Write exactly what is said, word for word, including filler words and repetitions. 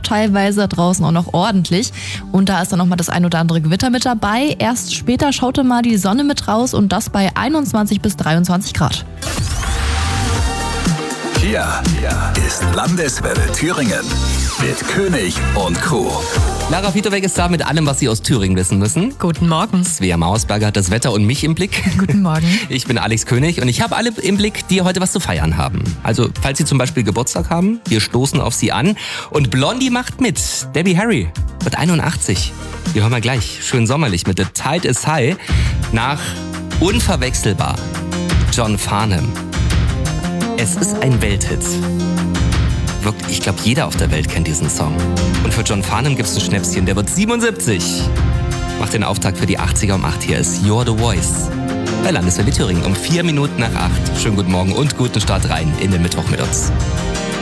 teilweise, draußen auch noch ordentlich. Und da ist dann noch mal das ein oder andere Gewitter mit dabei. Erst später schaute mal die Sonne mit raus und das bei einundzwanzig bis dreiundzwanzig Grad. Hier ist Landeswelle Thüringen mit König und Crew. Lara Fietoweg ist da mit allem, was Sie aus Thüringen wissen müssen. Guten Morgen. Svea Mausberger hat das Wetter und mich im Blick. Guten Morgen. Ich bin Alex König und ich habe alle im Blick, die heute was zu feiern haben. Also, falls Sie zum Beispiel Geburtstag haben, wir stoßen auf Sie an. Und Blondie macht mit. Debbie Harry wird einundachtzig. Die hören wir gleich. Schön sommerlich mit The Tide is High. Nach unverwechselbar John Farnham. Es ist ein Welthit. Wirklich, ich glaube, jeder auf der Welt kennt diesen Song. Und für John Farnham gibt es ein Schnäpschen, der wird siebenundsiebzig. Macht den Auftakt für die achtziger um acht. Hier ist You're the Voice. Bei Landeswelle Thüringen um vier Minuten nach acht. Schönen guten Morgen und guten Start rein in den Mittwoch mit uns.